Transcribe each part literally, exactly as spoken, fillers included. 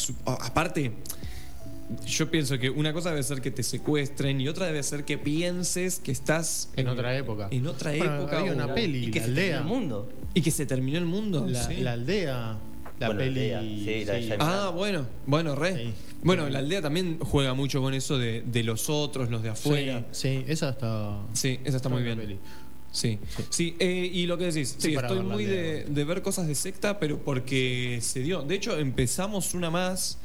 su- aparte, yo pienso que una cosa debe ser que te secuestren y otra debe ser que pienses que estás En otra época. En otra Bueno, época. había o- una peli, Y que La se terminó Aldea. el mundo. Y que se terminó el mundo. La, sí. la Aldea. La Bueno, La peli. Aldea, sí, la de Jaime. Ah, bueno, bueno, re. Sí. Bueno, la aldea también juega mucho con eso de, de los otros, los de afuera. Sí, sí, esa está. Sí, esa está muy buena bien. peli. Sí, sí, eh, y lo que decís, Sí, sí, para estoy ver la muy aldea, de, bueno. de ver cosas de secta, pero porque se dio. De hecho, empezamos una más.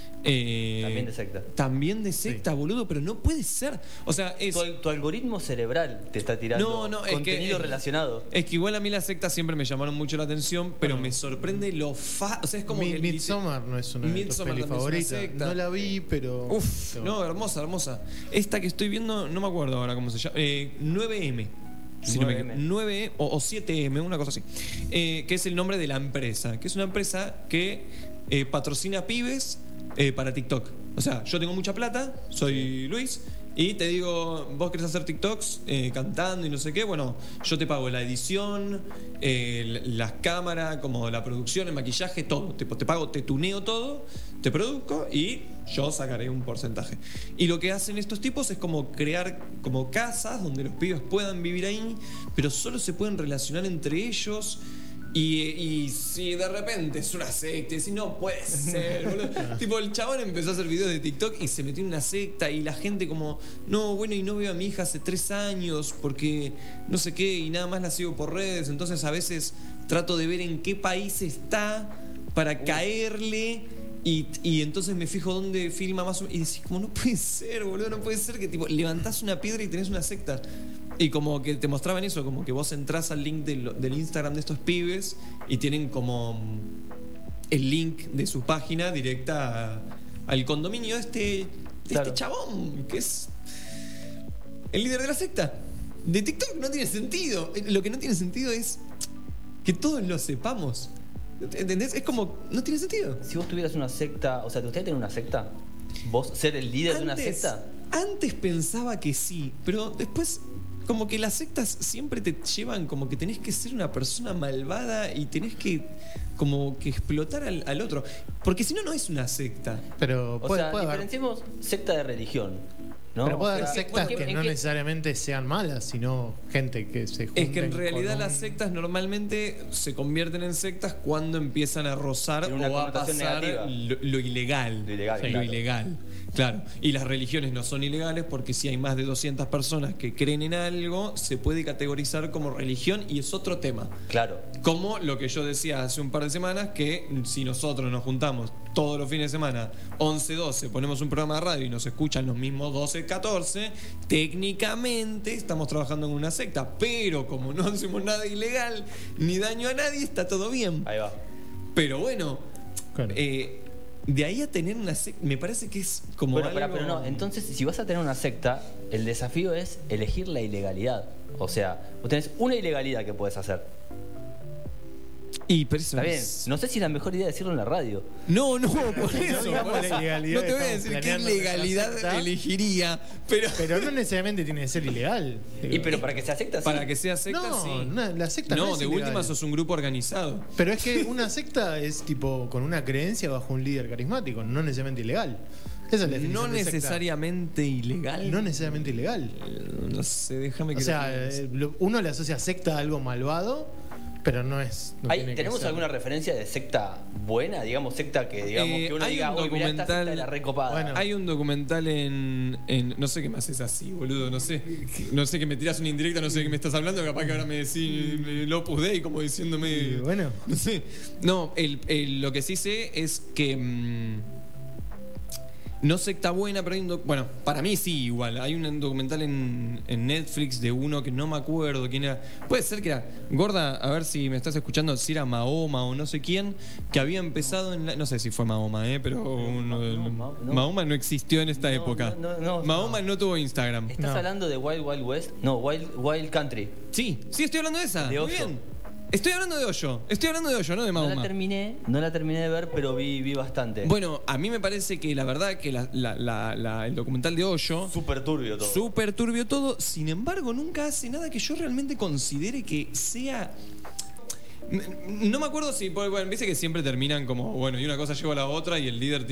eh, También de secta. También de secta, boludo, pero no puede ser. O sea, es. Tu, al- tu algoritmo cerebral te está tirando No, no, es que- contenido es- relacionado. Es que igual a mí las sectas siempre me llamaron mucho la atención, pero Bueno. me sorprende lo fa... O sea, es como Mi- que... Midsommar no es una de tus Midsommar pelis también es una favoritas. secta. No la vi, pero. Uf, pero- no, hermosa, hermosa. Esta que estoy viendo, no me acuerdo ahora cómo se llama. Eh, nueve eme. Si no me nueve eme. equivoco. nueve o, o siete eme, una cosa así. Eh, que es el nombre de la empresa. Que es una empresa que eh, patrocina pibes eh, para TikTok. O sea, yo tengo mucha plata, soy Luis, y te digo, vos querés hacer TikToks eh, cantando y no sé qué. Bueno, yo te pago la edición, eh, las cámaras, como la producción, el maquillaje, todo. Te, te pago, te tuneo todo, te produzco y yo sacaré un porcentaje. Y lo que hacen estos tipos es como crear como casas donde los pibes puedan vivir ahí, pero solo se pueden relacionar entre ellos. Y, y si de repente es una secta, y si no puede ser, boludo. Tipo, el chabón empezó a hacer videos de TikTok y se metió en una secta y la gente como, no, bueno, y no veo a mi hija hace tres años porque no sé qué y nada más la sigo por redes. Entonces a veces trato de ver en qué país está para caerle y, y entonces me fijo dónde filma más o menos. Y decís, como, no puede ser, boludo, no puede ser que tipo levantás una piedra y tenés una secta. Y como que te mostraban eso, como que vos entrás al link del, del Instagram de estos pibes y tienen como mm, el link de su página directa a- al condominio de este, de Claro. este chabón, que es el líder de la secta. De TikTok no tiene sentido. Lo que no tiene sentido es que todos lo sepamos. ¿Entendés? Es como, no tiene sentido. Si vos tuvieras una secta, o sea, ¿te gustaría tener una secta? ¿Vos ser el líder de una Antes- secta? Antes pensaba que sí, pero después como que las sectas siempre te llevan como que tenés que ser una persona malvada y tenés que como que explotar al, al otro. Porque si no, no es una secta. Pero O puede, sea, puede haber, diferenciemos secta de religión, ¿no? pero puede O haber sea, sectas ¿en qué- que en no qué- necesariamente sean malas, sino gente que se junten Es que en realidad con las un- sectas normalmente se convierten en sectas cuando empiezan a rozar En una o a connotación pasar negativa. lo, lo ilegal. Lo ilegal, Lo claro. ilegal, claro. Y las religiones no son ilegales porque si hay más de doscientas personas que creen en algo, se puede categorizar como religión y es otro tema. Claro. Como lo que yo decía hace un par de semanas, que si nosotros nos juntamos todos los fines de semana, once, doce, ponemos un programa de radio y nos escuchan los mismos doce, catorce, técnicamente estamos trabajando en una secta, pero como no hacemos nada ilegal ni daño a nadie, está todo bien. Ahí va. Pero bueno, Claro. eh, de ahí a tener una secta, me parece que es como Bueno, algo... pero, pero no, entonces si vas a tener una secta, el desafío es elegir la ilegalidad. O sea, vos tenés una ilegalidad que puedes hacer. Y pero eso Está bien. es- No sé si es la mejor idea decirlo en la radio. No, no, por eso. digamos por la eso. ilegalidad No te que voy a estamos decir qué planeando en nuestra ilegalidad secta. elegiría, pero... Pero no necesariamente tiene que ser ilegal. Y pero para que sea secta, sí. Para que sea secta, no, sí. no, la secta no, No, es de ilegal. última sos un grupo organizado. Pero es que una secta es tipo con una creencia bajo un líder carismático, no necesariamente ilegal. Esa es la definición No de secta. necesariamente ilegal. No necesariamente ilegal. No sé, déjame que O sea, lo piense. eh, lo- uno le asocia secta a algo malvado, pero no es. no Hay- tiene que ¿Tenemos ser. alguna referencia de secta buena? Digamos, secta que digamos Eh, que uno hay diga, un uy, mirá, esta secta documental- es la recopada. Bueno. Hay un documental en, en- No sé qué me haces así, boludo. No sé. No sé que me tirás una indirecta, no sé de qué me estás hablando. Capaz que ahora me decís el Opus Dei, como diciéndome. Y bueno. No sé. No, el- el- lo que sí sé es que. mm, no secta buena, pero hay un. doc- Bueno, para mí sí, igual. Hay un documental en, en Netflix de uno que no me acuerdo quién era. Puede ser que era. Gorda, a ver si me estás escuchando, si era Mahoma o no sé quién, que había empezado en la. No sé si fue Mahoma, ¿eh? Pero. uno- no, Ma- no. Mahoma no existió en esta No, época. no, no, no. Mahoma no tuvo Instagram. ¿Estás No. hablando de Wild Wild West? No, Wild, Wild Country. Sí, sí, estoy hablando de esa. De Muy Hoyo. bien. Estoy hablando de Hoyo. Estoy hablando de Hoyo, no de No la Mahoma. terminé, no la terminé de ver, pero vi, vi bastante. Bueno, a mí me parece que la verdad que la- la- la- la- el documental de Hoyo. Súper turbio todo. Súper turbio todo. Sin embargo, nunca hace nada que yo realmente considere que sea. No me acuerdo si. Bueno, viste que siempre terminan como. Bueno, y una cosa lleva a la otra y el líder